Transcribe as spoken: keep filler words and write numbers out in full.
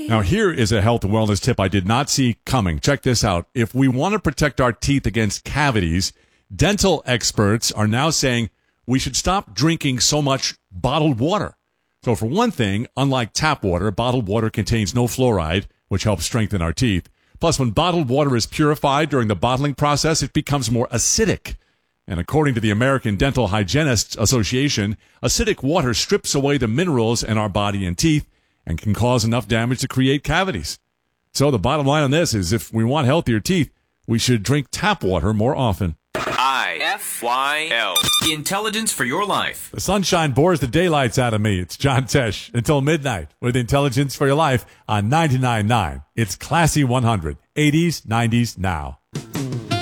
Now, here is a health and wellness tip I did not see coming. Check this out. If we want to protect our teeth against cavities, dental experts are now saying we should stop drinking so much bottled water. So for one thing, unlike tap water, bottled water contains no fluoride, which helps strengthen our teeth. Plus, when bottled water is purified during the bottling process, it becomes more acidic. And according to the American Dental Hygienists Association, acidic water strips away the minerals in our body and teeth and can cause enough damage to create cavities. So the bottom line on this is if we want healthier teeth, we should drink tap water more often. I F Y L. Intelligence for your life. The sunshine bores the daylights out of me. It's John Tesh until midnight with Intelligence for Your Life on ninety-nine point nine. It's Classy one hundred. eighties, nineties, now.